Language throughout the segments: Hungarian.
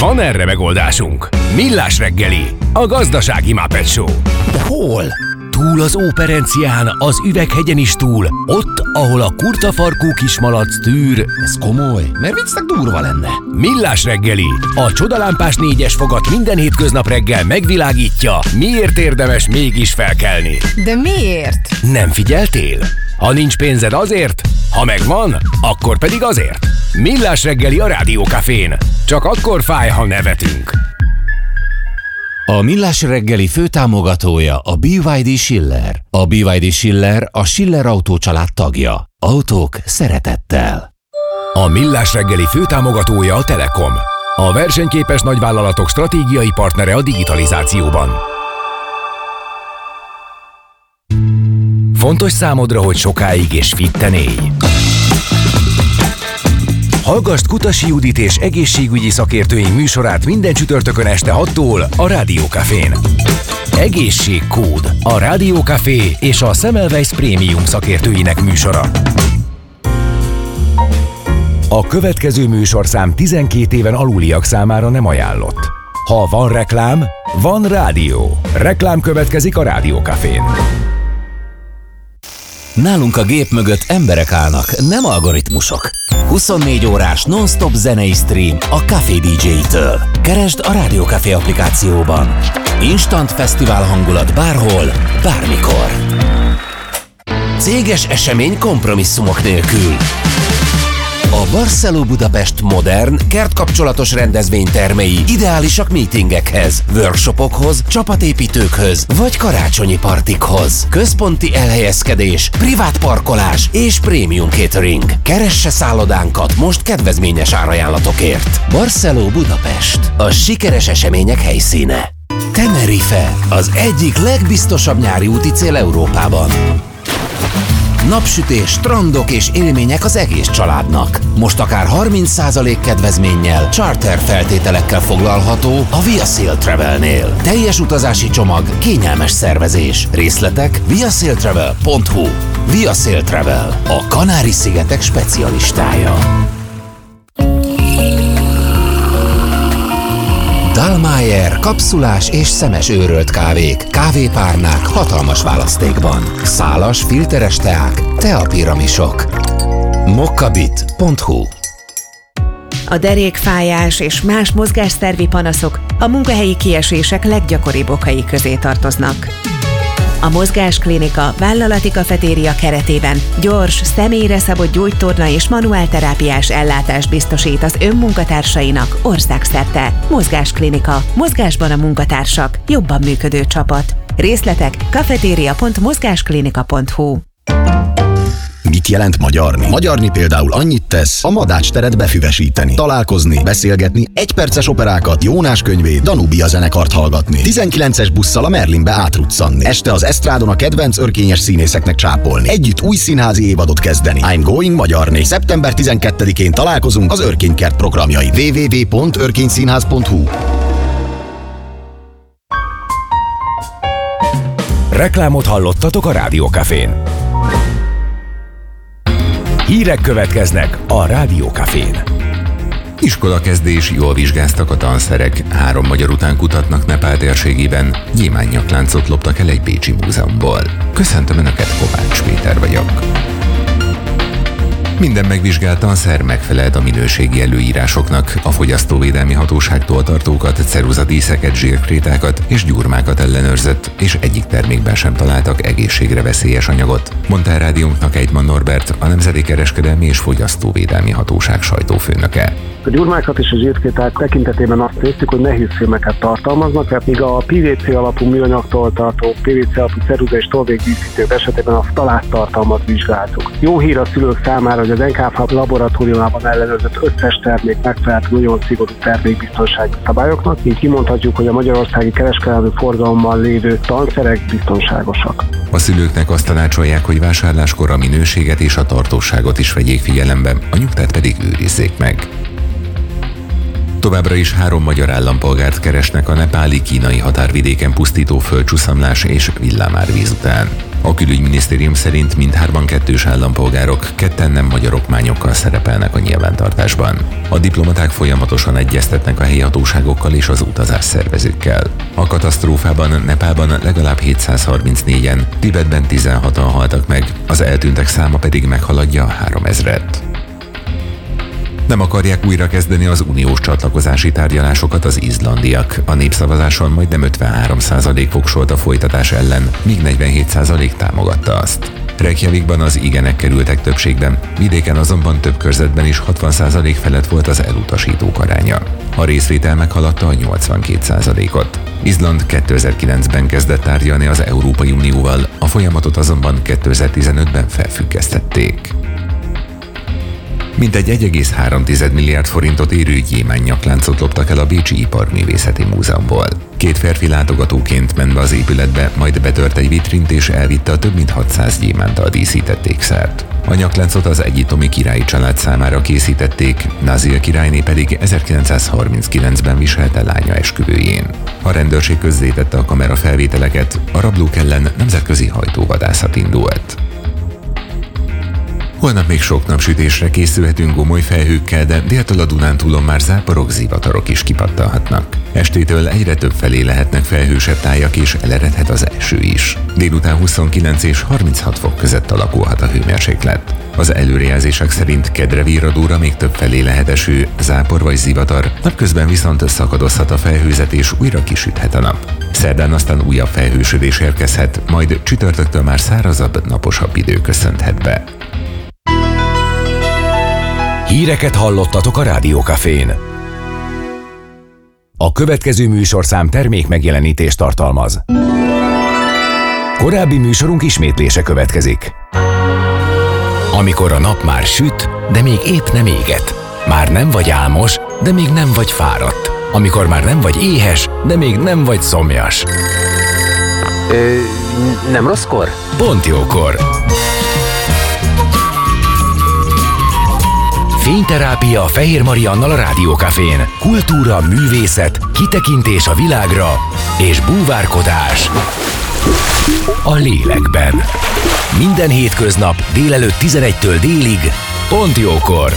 Van erre megoldásunk. Millás reggeli, a gazdasági Muppet Show. De hol? Túl az Óperencián, az Üveghegyen is túl, ott, ahol a kurtafarkú kismalac tűr. Ez komoly? Mert viccnek durva lenne. Millás reggeli, a csodalámpás 4-es fogat minden hétköznap reggel megvilágítja, miért érdemes mégis felkelni. De miért? Nem figyeltél? Ha nincs pénzed azért, ha megvan, akkor pedig azért. Millás reggeli a Rádiókafén. Csak akkor fáj, ha nevetünk. A Millás reggeli főtámogatója a BYD Schiller. A BYD Schiller a Schiller Autó család tagja. Autók szeretettel. A Millás reggeli főtámogatója a Telekom. A versenyképes nagyvállalatok stratégiai partnere a digitalizációban. Fontos számodra, hogy sokáig és fitten élj. Hallgasd Kutasi Judit és egészségügyi szakértőink műsorát minden csütörtökön este 6-tól a Rádiókafén. Egészségkód, a Rádiókafé és a Semmelweis Prémium szakértőinek műsora. A következő műsorszám 12 éven aluliak számára nem ajánlott. Ha van reklám, van rádió. Reklám következik a Rádiókafén. Nálunk a gép mögött emberek állnak, nem algoritmusok. 24 órás non-stop zenei stream a Café DJ-től. Keresd a Rádiókafé applikációban. Instant fesztivál hangulat bárhol, bármikor. Céges esemény kompromisszumok nélkül. A Barceló Budapest modern, kertkapcsolatos rendezvénytermei ideálisak meetingekhez, workshopokhoz, csapatépítőkhöz vagy karácsonyi partikhoz. Központi elhelyezkedés, privát parkolás és prémium catering. Keresse szállodánkat most kedvezményes árajánlatokért. Barceló Budapest, a sikeres események helyszíne. Tenerife, az egyik legbiztosabb nyári úti cél Európában. Napsütés, strandok és élmények az egész családnak. Most akár 30% kedvezménnyel, charter feltételekkel foglalható a Via Sail Travelnél. Teljes utazási csomag, kényelmes szervezés. Részletek viasailtravel.hu. Via Sail Travel, a Kanári-szigetek specialistája. Dallmayr kapszulás és szemes őrölt kávék, kávépárnák hatalmas választékban. Szálas, filteres teák, teapiramisok. mokkabit.hu. A derékfájás és más mozgásszervi panaszok a munkahelyi kiesések leggyakoribb okai közé tartoznak. A Mozgásklinika vállalati kafetéria keretében gyors, személyre szabott gyógytorna és manuálterápiás ellátást biztosít az önmunkatársainak országszerte. Mozgásklinika. Mozgásban a munkatársak. Jobban működő csapat. Részletek kafetéria.mozgásklinika.hu. Mit jelent magyarni? Magyarni például annyit tesz, a Madács teret befüvesíteni, találkozni, beszélgetni, egyperces operákat, Jónás könyvét, Danubia zenekart hallgatni, 19-es busszal a Merlinbe átruccanni, este az esztrádon a kedvenc örkényes színészeknek csápolni, együtt új színházi évadot kezdeni. I'm going magyarni. Szeptember 12-én találkozunk az Örkénykert programjai. www.örkényszínház.hu. Reklámot hallottatok a Rádiókafén. Hírek következnek a Rádiókafén. Iskolakezdés, jól vizsgáztak a tanszerek, 3 magyar után kutatnak Nepál térségében, gyémántnyakláncot loptak el egy bécsi múzeumból. Köszöntöm Önöket, Kovács Péter vagyok. Minden megvizsgált tanszer megfelelt a minőségi előírásoknak, a Fogyasztóvédelmi Hatóságtól tartókat, ceruzadíszeket, zsírkrétákat és gyurmákat ellenőrzött, és egyik termékben sem találtak egészségre veszélyes anyagot, mondta a rádiónknak Ejtman Norbert, a Nemzeti Kereskedelmi és Fogyasztóvédelmi Hatóság sajtófőnöke. A gyurmákat és a zsírkréták tekintetében azt néztük, hogy nehéz filmeket tartalmaznak, tehát míg a PVC alapú műanyagtól tartó, PVC alapú ceruza és tollvégdíszítők esetében a taláttartalmat vizsgáltuk. Jó hír a szülők számára, hogy az NKF laboratóriumában ellenőrzött összes termék megfelelt nagyon szigorú termékbiztonsági szabályoknak, így kimondhatjuk, hogy a magyarországi kereskedelmi forgalomban lévő tanszerek biztonságosak. A szülőknek azt tanácsolják, hogy vásárláskor a minőséget és a tartóságot is vegyék figyelembe, a nyugtát pedig őrizzék meg. Továbbra is 3 magyar állampolgárt keresnek a nepáli-kínai határvidéken pusztító földcsuszamlás és villámárvíz után. A külügyminisztérium szerint mindhárman kettős állampolgárok, ketten nem magyar okmányokkal szerepelnek a nyilvántartásban. A diplomaták folyamatosan egyeztetnek a helyi hatóságokkal és az utazásszervezőkkel. A katasztrófában Nepálban legalább 734-en, Tibetben 16-an haltak meg, az eltűntek száma pedig meghaladja a 3000-et. Nem akarják újra kezdeni az uniós csatlakozási tárgyalásokat az izlandiak. A népszavazáson majdnem 53% voksolt a folytatás ellen, míg 47% támogatta azt. Reykjavikban az igenek kerültek többségben, vidéken azonban több körzetben is 60% felett volt az elutasítók aránya. A részvétel meghaladta a 82%-ot. Izland 2009-ben kezdett tárgyalni az Európai Unióval, a folyamatot azonban 2015-ben felfüggesztették. Mintegy 1,3 milliárd forintot érő gyémántnyakláncot loptak el a Bécsi Iparművészeti Múzeumból. 2 férfi látogatóként ment be az épületbe, majd betört egy vitrint és elvitte a több mint 600 gyémánttal díszített ékszert. A nyakláncot az egyiptomi királyi család számára készítették, Nazil királyné pedig 1939-ben viselte lánya esküvőjén. A rendőrség közzétette a kamerafelvételeket, a rablók ellen nemzetközi hajtóvadászat indult. Holnap még sok napsütésre készülhetünk gomoly felhőkkel, de déltől a Dunántúlon már záporok, zivatarok is kipattanhatnak. Estétől egyre több felé lehetnek felhősebb tájak és eleredhet az eső is. Délután 29 és 36 fok között alakulhat a hőmérséklet. Az előrejelzések szerint kedre virradóra még több felé lehet eső, zápor vagy zivatar, napközben viszont szakadozhat a felhőzet és újra kisüthet a nap. Szerdán aztán újabb felhősödés érkezhet, majd csütörtöktől már szárazabb, naposabb idő köszönthet be. Híreket hallottatok a Rádió Cafén. A következő műsorszám termék megjelenítést tartalmaz. Korábbi műsorunk ismétlése következik. Amikor a nap már süt, de még épp nem éget. Már nem vagy álmos, de még nem vagy fáradt. Amikor már nem vagy éhes, de még nem vagy szomjas. Nem rosszkor? Pont jókor. Fényterápia Fehér Mariannal a Rádió Cafén. Kultúra, művészet, kitekintés a világra és búvárkodás a lélekben. Minden hétköznap délelőtt 11-től délig, pont jókor.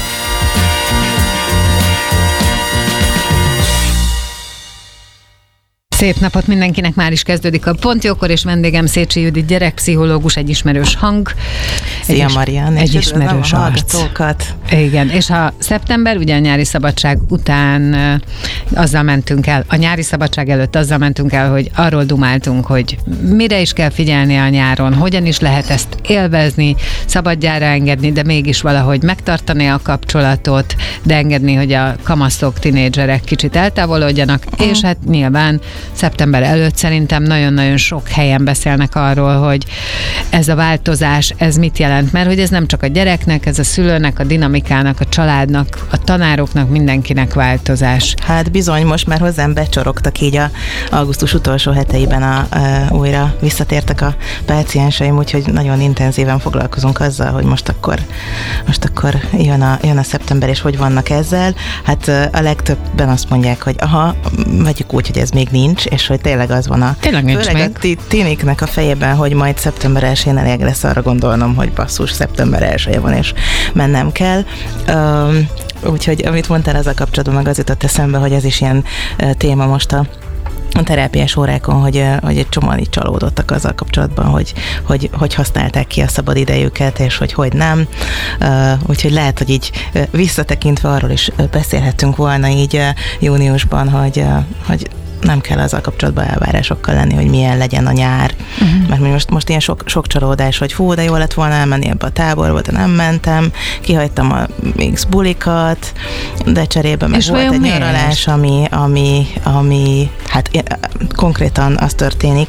Szép napot mindenkinek, már is kezdődik a Pont Jókor, és vendégem Szécsi Judit, gyerekpszichológus, egy ismerős hang. Szia Marian, egy ismerős arc. Igen, és a szeptember, ugye a nyári szabadság után azzal mentünk el, a nyári szabadság előtt azzal mentünk el, hogy arról dumáltunk, hogy mire is kell figyelni a nyáron, hogyan is lehet ezt élvezni, szabadjára engedni, de mégis valahogy megtartani a kapcsolatot, de engedni, hogy a kamaszok, tinédzserek kicsit eltávolodjanak, és hát nyilván szeptember előtt szerintem nagyon-nagyon sok helyen beszélnek arról, hogy ez a változás, ez mit jelent, mert hogy ez nem csak a gyereknek, ez a szülőnek, a dinamikának, a családnak, a tanároknak, mindenkinek változás. Hát bizony, most már hozzám becsorogtak így a augusztus utolsó heteiben újra visszatértek a pácienseim, úgyhogy nagyon intenzíven foglalkozunk azzal, hogy most akkor jön a szeptember, és hogy vannak ezzel. Hát a legtöbben azt mondják, hogy vegyük úgy, hogy ez még nincs, és hogy tényleg az van főleg a tiniknek a fejében, hogy majd szeptember 1-én elég lesz arra gondolnom, hogy basszus, szeptember 1-je van, és mennem kell. Úgyhogy amit mondtál ezzel kapcsolatban, meg az jutott eszembe, hogy ez is ilyen téma most a terápiás órákon, hogy egy csomóan így csalódottak azzal kapcsolatban, hogy használták ki a szabad idejüket, és hogy nem. Úgyhogy lehet, hogy így visszatekintve arról is beszélhetünk volna így júniusban, hogy nem kell azzal kapcsolatban elvárásokkal lenni, hogy milyen legyen a nyár. Mert most ilyen sok csalódás, hogy de jó lett volna elmenni ebbe a táborba, de nem mentem, kihagytam a X bulikat, de cserébe meg volt egy nyaralás, ami hát konkrétan az történik,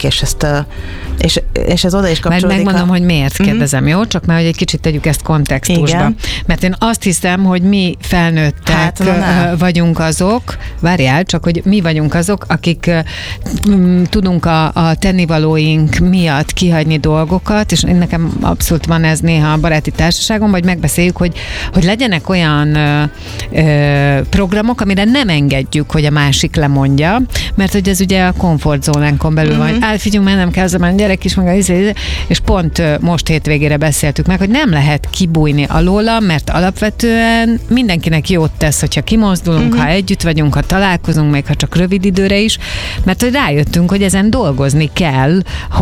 és ez oda is kapcsolódik. Majd megmondom, hogy miért kérdezem, jó? Csak mert hogy egy kicsit tegyük ezt kontextusba. Igen. Mert én azt hiszem, hogy mi felnőttek vagyunk azok, várjál, csak hogy mi vagyunk azok, akik tudunk a tennivalóink miatt kihagyni dolgokat, és nekem abszolút van ez néha a baráti társaságom, vagy megbeszéljük, hogy legyenek olyan programok, amire nem engedjük, hogy a másik lemondja, mert hogy ez ugye a komfortzónánkon belül van. Figyelj, mert nem kell menni, gyerek is, meg és pont most hétvégére beszéltük meg, hogy nem lehet kibújni alóla, mert alapvetően mindenkinek jót tesz, hogyha kimozdulunk, ha együtt vagyunk, ha találkozunk, még ha csak rövid időre is, mert hogy rájöttünk, hogy ezen dolgozni kell,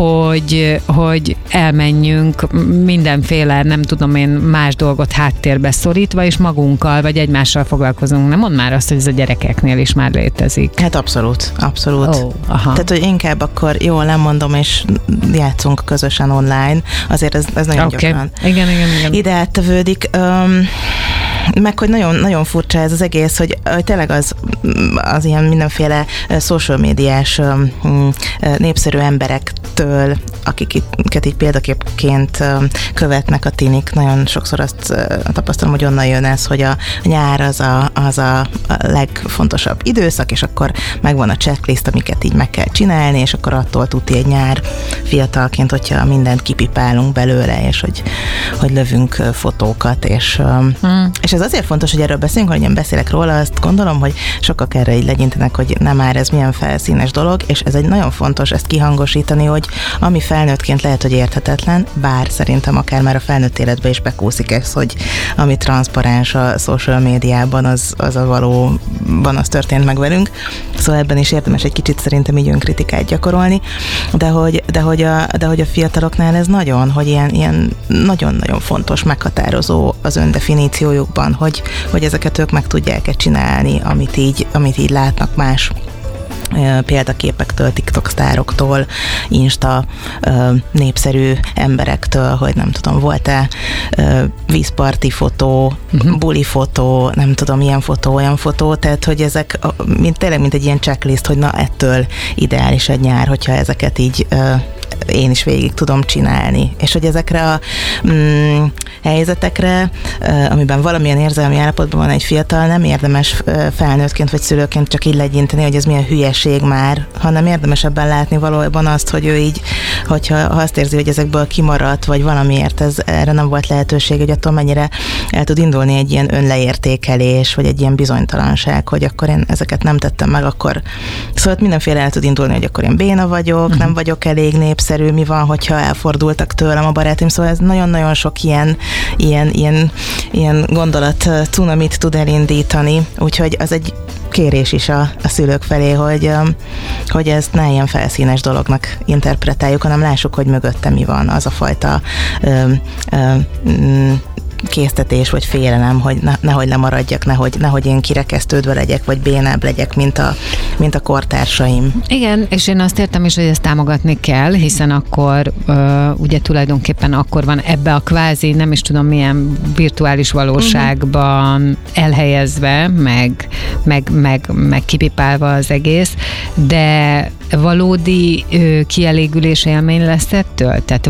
hogy elmenjünk mindenféle, nem tudom én, más dolgot háttérbe szorítva, és magunkkal, vagy egymással foglalkozunk. Nem mondd már azt, hogy ez a gyerekeknél is már létezik. Hát abszolút. Tehát, hogy inkább akkor jól nem mondom, és játszunk közösen online, azért ez nagyon gyakran. Igen. Ide áttevődik. Meg, hogy nagyon, nagyon furcsa ez az egész, hogy tényleg az ilyen mindenféle social médiás népszerű emberektől, akiket így példaképként követnek a tinik, nagyon sokszor azt tapasztalom, hogy onnan jön ez, hogy a nyár az a legfontosabb időszak, és akkor megvan a checklist, amiket így meg kell csinálni, és akkor attól tuti egy nyár fiatalként, hogyha mindent kipipálunk belőle, és hogy lövünk fotókat, és ez azért fontos, hogy erről beszélünk, hogy én beszélek róla, azt gondolom, hogy sokak erre így legyintenek, hogy nem már ez milyen felszínes dolog, és ez egy nagyon fontos ezt kihangosítani, hogy ami felnőttként lehet, hogy érthetetlen, bár szerintem akár már a felnőtt életbe is bekúszik ez, hogy ami transzparens a social médiában, az a valóban az történt meg velünk. Szóval ebben is érdemes egy kicsit szerintem így önkritikát gyakorolni, de hogy a fiataloknál ez nagyon, hogy ilyen nagyon-nagyon fontos, meghatározó az öndefiníciójukban, hogy ezeket ők meg tudják-e csinálni, amit így látnak más példaképektől, TikTok sztároktól, Insta népszerű emberektől, hogy nem tudom, volt-e vízparti fotó, buli fotó, nem tudom, ilyen fotó, olyan fotó, tehát hogy ezek tényleg mint egy ilyen checklist, hogy na ettől ideális egy nyár, hogyha ezeket így én is végig tudom csinálni. És hogy ezekre a helyzetekre, amiben valamilyen érzelmi állapotban van egy fiatal, nem érdemes felnőttként vagy szülőként csak így legyinteni, hogy ez milyen hülyeség már, hanem érdemes ebben látni valójában azt, hogy ő így, hogyha azt érzi, hogy ezekből kimaradt, vagy valamiért erre nem volt lehetőség, hogy attól mennyire el tud indulni egy ilyen önleértékelés, vagy egy ilyen bizonytalanság, hogy akkor én ezeket nem tettem meg, akkor szóval mindenféle el tud indulni, hogy akkor én béna vagyok, nem vagyok elég népszerű, mi van, hogyha elfordultak tőlem a barátaim, szóval ez nagyon-nagyon sok ilyen gondolat cunamit tud elindítani, úgyhogy az egy kérés is a szülők felé, hogy ezt ne ilyen felszínes dolognak interpretáljuk, hanem lássuk, hogy mögötte mi van, az a fajta késztetés vagy félelem, hogy nehogy lemaradjak, nehogy én kirekesztődve legyek, vagy bénább legyek, mint a kortársaim. Igen, és én azt értem is, hogy ezt támogatni kell, hiszen akkor ugye tulajdonképpen akkor van ebbe a kvázi, nem is tudom milyen virtuális valóságban elhelyezve, meg kipipálva az egész, de valódi kielégülés élmény lesz ettől? Tehát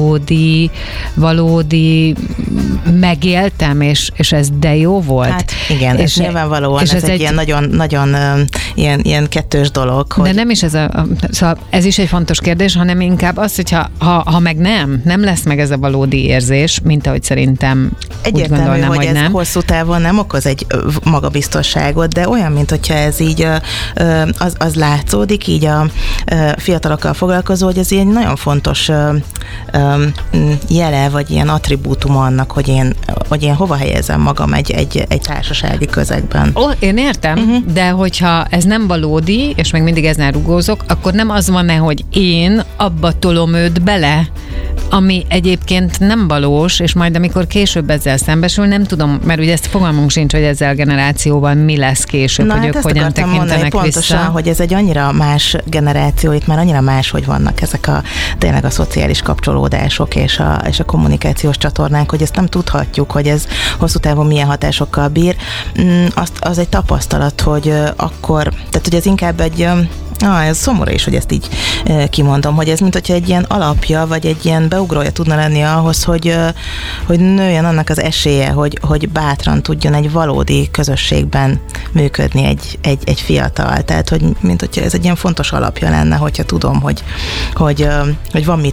valódi megéltem, és ez de jó volt? Hát igen, és nyilvánvalóan és ez egy ilyen nagyon ilyen kettős dolog. Hogy... De nem is szóval ez is egy fontos kérdés, hanem inkább az, hogyha ha meg nem lesz meg ez a valódi érzés, mint ahogy szerintem egyértelmű, úgy gondolnám, hogy ez nem. Hosszú távon nem okoz egy magabiztosságot, de olyan, mint hogyha ez így az látszódik, így a fiatalokkal foglalkozó, hogy ez egy nagyon fontos jele, vagy ilyen attribútum annak, hogy én hova helyezem magam egy társasági közegben. Én értem, de hogyha ez nem valódi, és még mindig ezen rugózok, akkor nem az van-e, hogy én abba tolom őt bele, ami egyébként nem valós, és majd amikor később ezzel szembesül, nem tudom, mert ugye ezt fogalmunk sincs, hogy ezzel generációban mi lesz később, hogy ők hogyan tekintenek pontosan, vissza. Hogy ez egy annyira más generáció, itt már annyira más, hogy vannak ezek tényleg a szociális kapcsolódások és a kommunikációs csatornák, hogy ezt nem tudhatjuk, hogy ez hosszú távon milyen hatásokkal bír. Az egy tapasztalat, hogy akkor, tehát hogy ez inkább egy ez szomorú is, hogy ezt így kimondom, hogy ez mint hogyha egy ilyen alapja, vagy egy ilyen beugrója tudna lenni ahhoz, hogy nőjön annak az esélye, hogy bátran tudjon egy valódi közösségben működni egy fiatal. Tehát, hogy mint hogyha ez egy ilyen fontos alapja lenne, hogyha tudom, hogy van mit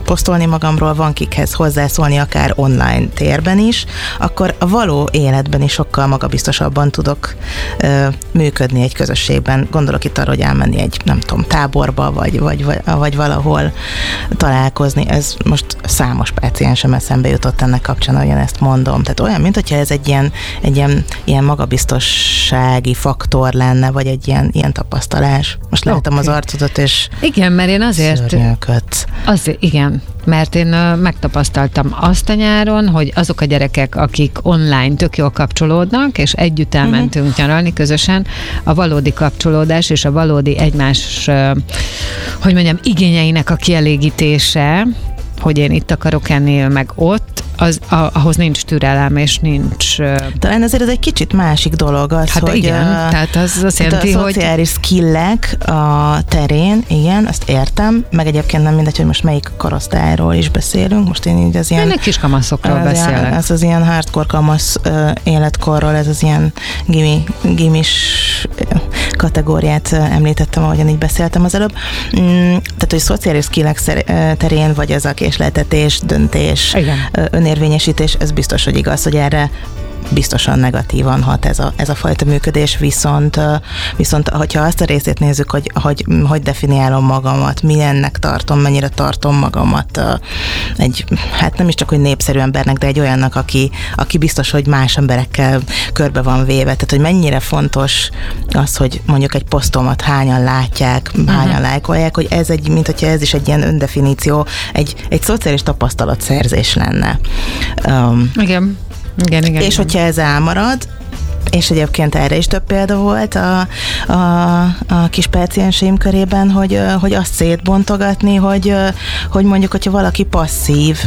posztolni magamról, van kikhez hozzászólni akár online térben is, akkor a való életben is sokkal magabiztosabban tudok működni egy közösségben. Gondolok itt arra, hogy elmenni egy, nem tudom, táborba, vagy valahol találkozni. Ez most számos páciensem eszembe jutott ennek kapcsán, ahogyan ezt mondom. Tehát olyan, mint hogyha ez egy ilyen magabiztossági faktor lenne, vagy egy ilyen tapasztalás. Most láttam az arcodat, és igen, mert én azért... Igen, mert én megtapasztaltam azt a nyáron, hogy azok a gyerekek, akik online tök jól kapcsolódnak, és együtt elmentünk nyaralni közösen, a valódi kapcsolódás és a valódi egymás, hogy mondjam, igényeinek a kielégítése, hogy én itt akarok ennél, meg ott, ahhoz nincs türelem, és nincs... Talán ezért ez egy kicsit másik dolog az, hát hogy... igen, tehát az azt jelenti, hogy... A szociális skillek a terén, igen, azt értem, meg egyébként nem mindegy, hogy most melyik korosztályról is beszélünk, most én így az ilyen... Én kiskamaszokról beszélek. Ez az ilyen hardcore kamasz életkorról, ez az ilyen gimis kategóriát említettem, ahogyan így beszéltem az előbb. Tehát, hogy szociális skillek terén, vagy az a késleltetés, döntés, önérvényesítés, ez biztos, hogy igaz, hogy erre biztosan negatívan hat ez a fajta működés, viszont hogyha azt a részét nézzük, hogy definiálom magamat, milyennek tartom, mennyire tartom magamat hát nem is csak, hogy népszerű embernek, de egy olyannak, aki biztos, hogy más emberekkel körbe van véve. Tehát, hogy mennyire fontos az, hogy mondjuk egy posztomat hányan látják, hányan lájkolják, hogy ez mint hogyha ez is egy ilyen öndefiníció, egy szociális tapasztalatszerzés lenne. Igen. És hogyha ez elmarad, és egyébként erre is több példa volt a kis pácienseim körében, hogy azt szétbontogatni, hogy mondjuk, hogyha valaki passzív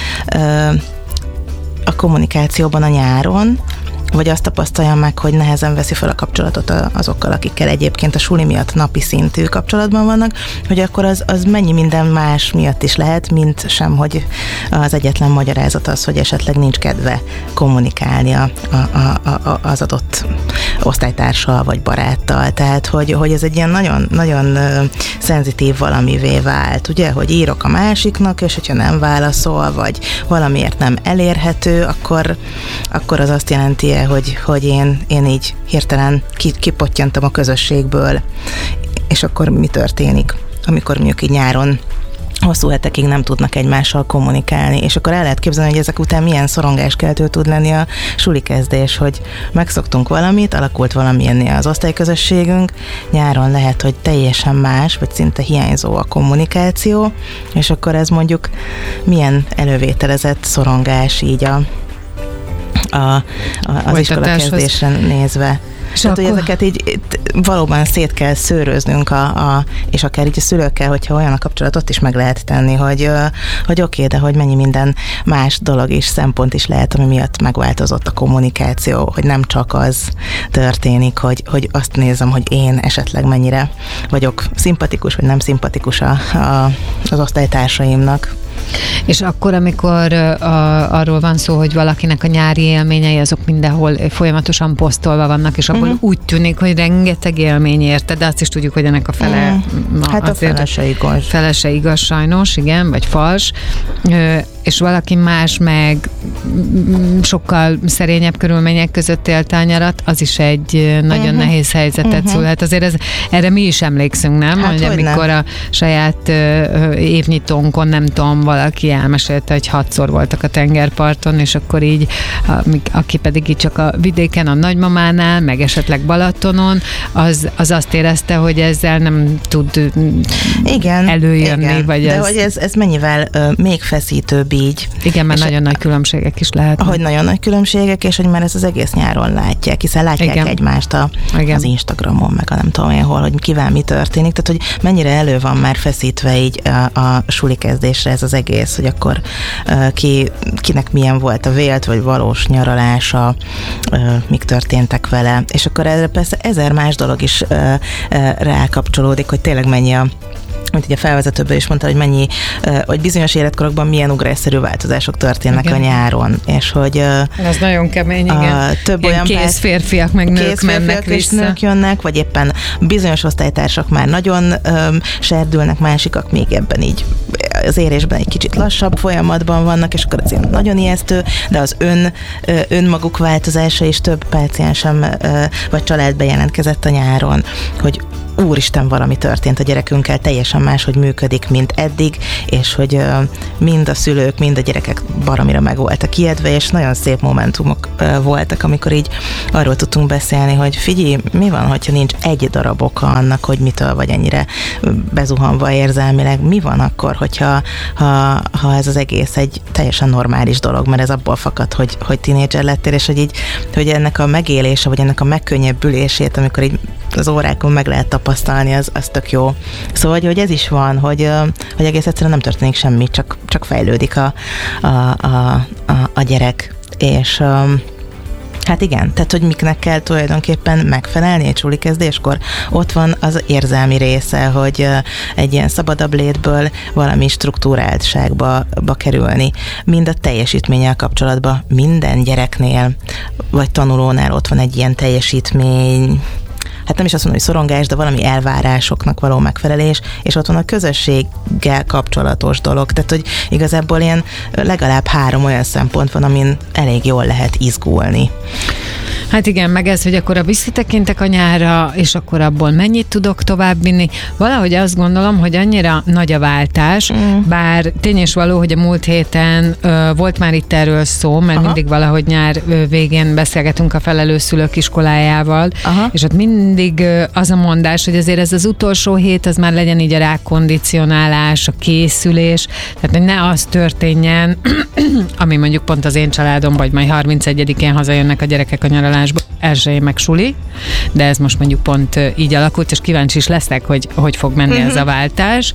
a kommunikációban a nyáron, vagy azt tapasztaljam meg, hogy nehezen veszi fel a kapcsolatot azokkal, akikkel egyébként a suli miatt napi szintű kapcsolatban vannak, hogy akkor az mennyi minden más miatt is lehet, mint sem, hogy az egyetlen magyarázat az, hogy esetleg nincs kedve kommunikálni az adott osztálytársal vagy baráttal. Tehát, hogy ez egy ilyen nagyon, nagyon szenzitív valamivé vált, ugye, hogy írok a másiknak, és hogyha nem válaszol, vagy valamiért nem elérhető, akkor az azt jelenti, hogy én így hirtelen kipottyantam a közösségből, és akkor mi történik, amikor mondjuk így nyáron hosszú hetekig nem tudnak egymással kommunikálni, és akkor el lehet képzelni, hogy ezek után milyen szorongáskeltő tud lenni a suli kezdés, hogy megszoktunk valamit, alakult valamilyenné az osztályközösségünk, nyáron lehet, hogy teljesen más, vagy szinte hiányzó a kommunikáció, és akkor ez mondjuk milyen elővételezett szorongás így az iskolakezdésre nézve. És tehát, hogy ezeket így valóban szét kell szőröznünk, és akár így a szülőkkel, hogyha olyan a kapcsolat, ott is meg lehet tenni, hogy oké, de hogy mennyi minden más dolog is, szempont is lehet, ami miatt megváltozott a kommunikáció, hogy nem csak az történik, hogy azt nézem, hogy én esetleg mennyire vagyok szimpatikus, vagy nem szimpatikus az osztálytársaimnak. És akkor, amikor arról van szó, hogy valakinek a nyári élményei azok mindenhol folyamatosan posztolva vannak, és abból úgy tűnik, hogy rengeteg élmény érte, de azt is tudjuk, hogy ennek a fele... Hát a fele se igaz. Fele se igaz sajnos, igen, vagy fals. És valaki más meg sokkal szerényebb körülmények között élte a nyarat, az is egy nagyon nehéz helyzetet szülhet. Azért erre mi is emlékszünk, nem? Hát, hogy amikor a saját évnyitónkon, nem tudom, valaki elmesélte, hogy 6-szor voltak a tengerparton, és akkor így, aki pedig így csak a vidéken, a nagymamánál, meg esetleg Balatonon, az azt érezte, hogy ezzel nem tud előjönni. Igen, vagy de hogy ez mennyivel még feszítőbb így. Igen, mert nagyon nagy különbségek is lehetnek. Hogy nagyon nagy különbségek, és hogy már ezt az egész nyáron látják, hiszen látják egymást az Instagramon, meg a nem tudom én hol, hogy kivel mi történik, tehát hogy mennyire elő van már feszítve így a suli kezdésre ez az egész, hogy akkor kinek milyen volt a vélt, vagy valós nyaralása, mik történtek vele, és akkor erre persze 1000 más dolog is rákapcsolódik, hogy tényleg mennyi mint ugye a felvezetőből is mondta, hogy mennyi, hogy bizonyos életkorokban milyen ugrásszerű változások történnek a nyáron, és hogy ez nagyon kemény, igen. Több olyan kész férfiak meg nők mennek vissza. Nők jönnek, vagy éppen bizonyos osztálytársak már nagyon serdülnek, másikak még ebben így az érésben egy kicsit lassabb folyamatban vannak, és akkor ez ilyen nagyon ijesztő, de az önmaguk változása is több páciensem vagy családba jelentkezett a nyáron, hogy úristen, valami történt a gyerekünkkel, teljesen máshogy működik, mint eddig, és hogy mind a szülők, mind a gyerekek baromira meg voltak ijedve, és nagyon szép momentumok voltak, amikor így arról tudtunk beszélni, hogy figyelj, mi van, hogyha nincs egy darab oka annak, hogy mitől vagy ennyire bezuhanva érzelmileg, mi van akkor, hogyha ha ez az egész egy teljesen normális dolog, mert ez abból fakad, hogy tínédzser lettél, és hogy ennek a megélése, vagy ennek a megkönnyebbülését, amikor így az órákon meg lehet tapasztalni, az tök jó. Szóval, hogy ez is van, hogy egész egyszerűen nem történik semmi, csak fejlődik a gyerek. És hát igen, tehát, hogy miknek kell tulajdonképpen megfelelni egy suli kezdéskor. Ott van az érzelmi része, hogy egy ilyen szabadabb létből valami struktúráltságba kerülni. Mind a teljesítménnyel kapcsolatban minden gyereknél, vagy tanulónál ott van egy ilyen teljesítmény, hát nem is azt mondom, hogy szorongás, de valami elvárásoknak való megfelelés, és ott van a közösséggel kapcsolatos dolog. Tehát, hogy igazából ilyen legalább 3 olyan szempont van, amin elég jól lehet izgulni. Hát igen, meg ez, hogy akkor visszatekintek a nyárra, és akkor abból mennyit tudok továbbvinni. Valahogy azt gondolom, hogy annyira nagy a váltás, bár tény és való, hogy a múlt héten volt már itt erről szó, mert mindig valahogy nyár végén beszélgetünk a felelőszülők iskolájával, és ott mindig az a mondás, hogy azért ez az utolsó hét, az már legyen így a rákondicionálás, a készülés, tehát hogy ne az történjen, ami mondjuk pont az én családom, vagy majd 31-én hazajönnek a gyerekek a nyaralásba, elsőjén meg suli, de ez most mondjuk pont így alakult, és kíváncsi is leszek, hogy fog menni ez a váltás,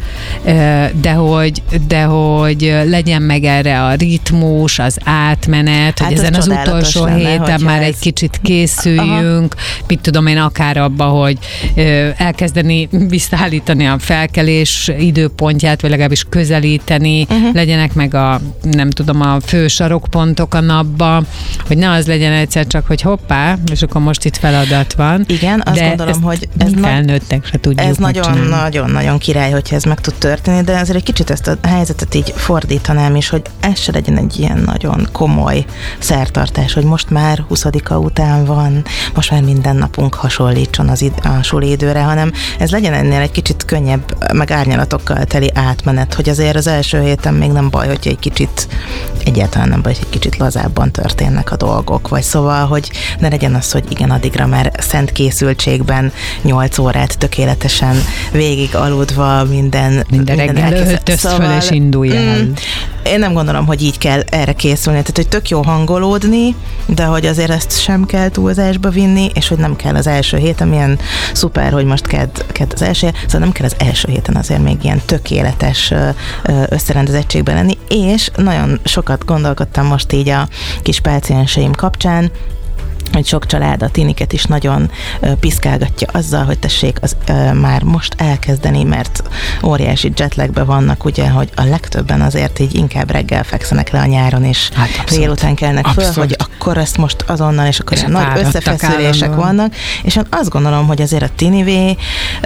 de hogy legyen meg erre a ritmus, az átmenet, hogy ezen az utolsó héten már egy kicsit készüljünk, mit tudom én, akár abba, hogy elkezdeni visszaállítani a felkelés időpontját, vagy legalábbis közelíteni, legyenek meg a, nem tudom, a fő sarokpontok a napba, hogy ne az legyen egyszer csak, hogy hoppá, és akkor most itt feladat van. Igen, azt gondolom, hogy ez felnőttek se tudjuk. Ez nagyon király, hogyha ez meg tud történni, de azért egy kicsit ezt a helyzetet így fordítanám is, hogy ez se legyen egy ilyen nagyon komoly szertartás, hogy most már 20-a után van, most már minden napunk hasonlítson a suli időre, hanem ez legyen ennél egy kicsit könnyebb, meg árnyalatokkal teli átmenet, hogy azért az első héten még nem baj, hogyha egy kicsit, egyáltalán nem baj, hogy egy kicsit lazábban történnek a dolgok, vagy szóval, hogy ne legyen az, hogy igen, addigra már szent készültségben 8 órát tökéletesen végig aludva minden reggel öltözt szóval, föl és indulj el. Én nem gondolom, hogy így kell erre készülni, tehát hogy tök jó hangolódni, de hogy azért ezt sem kell túlzásba vinni, és hogy nem kell az első héten, milyen szuper, hogy most kedd az első, szóval nem kell az első héten azért még ilyen tökéletes összerendezettségben lenni, és nagyon sokat gondolkodtam most így a kis pácienseim kapcsán, hogy sok család a tiniket is nagyon piszkálgatja azzal, hogy tessék már most elkezdeni, mert óriási jetlagben vannak, ugye, hogy a legtöbben azért így inkább reggel fekszenek le a nyáron, és délután kelnek föl, hogy akkor ezt most azonnal, és akkor és nagy összefeszülések vannak, és én azt gondolom, hogy azért a tinivé,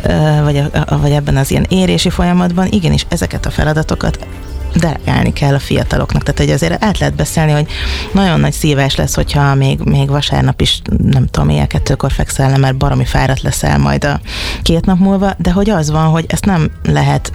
vagy ebben az ilyen érési folyamatban igenis ezeket a feladatokat delegálni kell a fiataloknak. Tehát, hogy azért át lehet beszélni, hogy nagyon nagy szívás lesz, hogyha még vasárnap is, nem tudom, éjjel 2-kor fekszel le, mert baromi fáradt leszel majd a 2 nap múlva, de hogy az van, hogy ezt nem lehet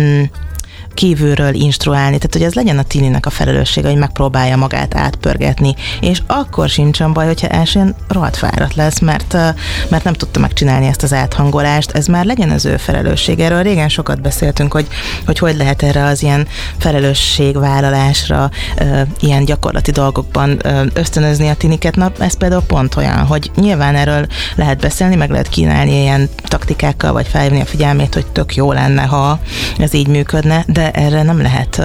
kívülről instruálni, tehát hogy ez legyen a tininek a felelőssége, hogy megpróbálja magát átpörgetni, és akkor sincsen baj, hogyha elsőn rohadt fáradt lesz, mert nem tudta megcsinálni ezt az áthangolást, ez már legyen az ő felelősség. Erről régen sokat beszéltünk, hogy lehet erre az ilyen felelősségvállalásra, ilyen gyakorlati dolgokban ösztönözni a tiniket. Na, ez például pont olyan, hogy nyilván erről lehet beszélni, meg lehet kínálni ilyen taktikákkal, vagy felhívni a figyelmét, hogy tök jó lenne, ha ez így működne, de erre nem lehet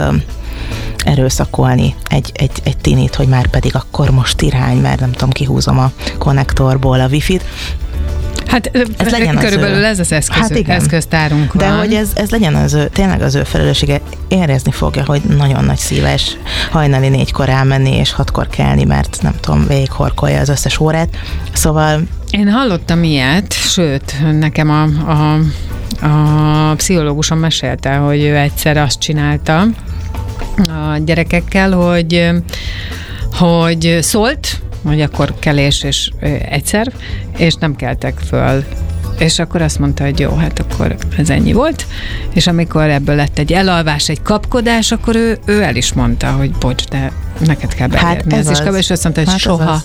erőszakolni egy tinit, hogy már pedig akkor most irány, mert nem tudom, kihúzom a konnektorból a wifi-t. Hát ez legyen körülbelül ez az eszköztárunk van. De hogy ez legyen tényleg az ő felelőssége, érezni fogja, hogy nagyon nagy szíves hajnali 4-kor elmenni és 6-kor kelni, mert nem tudom, végighorkolja az összes órát. Szóval... Én hallottam ilyet, sőt, nekem a pszichológusom mesélte, hogy ő egyszer azt csinálta a gyerekekkel, hogy szólt, hogy akkor kelés és egyszer, és nem keltek föl. És akkor azt mondta, hogy jó, hát akkor ez ennyi volt, és amikor ebből lett egy elalvás, egy kapkodás, akkor ő el is mondta, hogy bocs, de neked kell beérni. Hát és azt mondta, hogy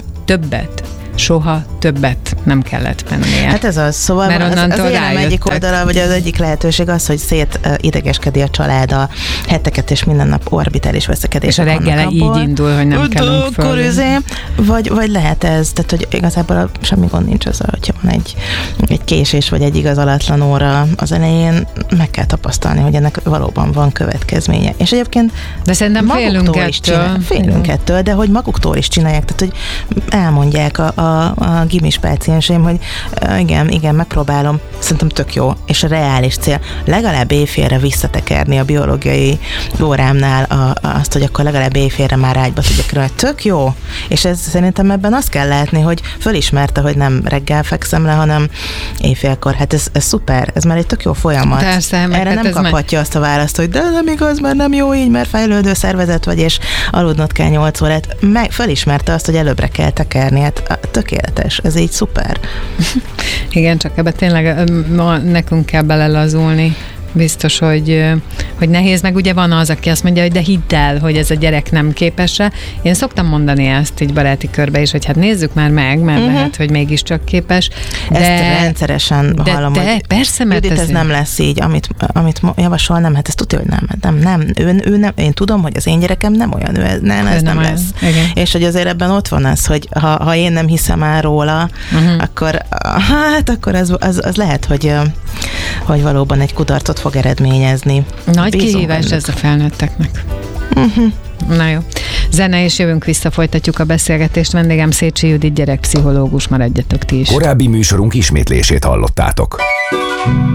soha többet nem kellett mennie. Hát ez az, szóval az érem egyik oldala, vagy az egyik lehetőség az, hogy idegeskedni a család a heteket, és minden nap orbitális veszekedések. És a reggel így indul, hogy nem kellünk föl. Vagy lehet ez, tehát hogy igazából semmi gond nincs azzal, hogyha van egy késés, vagy egy igazolatlan óra az elején, meg kell tapasztalni, hogy ennek valóban van következménye. És egyébként de szerintem félünk ettől, de hogy maguktól is csinálják, tehát hogy elmondják a gimis pácienseim, hogy igen, megpróbálom, szerintem tök jó, és a reális cél legalább éjfélre visszatekerni a biológiai órámnál azt, hogy akkor legalább éjfélre már ágyba tudjak kerülni. Tök jó, és ez szerintem ebben azt kell látni, hogy fölismerte, hogy nem reggel fekszem le, hanem éjfélkor. Hát ez szuper, ez már egy tök jó folyamat. Persze, erre nem kaphatja azt a választ, hogy de nem igaz, mert nem jó így, mert fejlődő szervezet vagy, és aludnod kell 8 órát. Fölismerte azt, hogy előbbre kell tekerni. Hát tökéletes, ez így szuper. Igen, csak ebbe tényleg nekünk kell belelazulni. Biztos, hogy nehéz, meg ugye van az, aki azt mondja, hogy de hidd el, hogy ez a gyerek nem képes-e. Én szoktam mondani ezt így baráti körbe is, hogy hát nézzük már meg, mert lehet, hogy mégiscsak képes. Ezt rendszeresen hallom, hogy persze, mert Judit, ez nem lesz így, amit javasol, nem, hát ez tudja, hogy nem. Ő nem, én tudom, hogy az én gyerekem nem olyan, ez nem lesz. Igen. És hogy azért ebben ott van az, hogy ha én nem hiszem el róla, akkor az lehet, hogy valóban egy kudarcot fog eredményezni. Nagy kihívás ez a felnőtteknek. Na jó. Zene, és jövünk vissza, folytatjuk a beszélgetést. Vendégem Szécsi Judit, gyerekpszichológus, maradjatok ti is. Korábbi műsorunk ismétlését hallottátok.